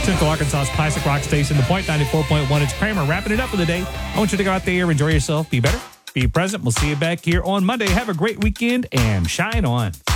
Central Arkansas's classic rock station, The Point 94.1. It's Kramer wrapping it up for the day. I want you to go out there, enjoy yourself, be better, be present. We'll see you back here on Monday. Have a great weekend and shine on.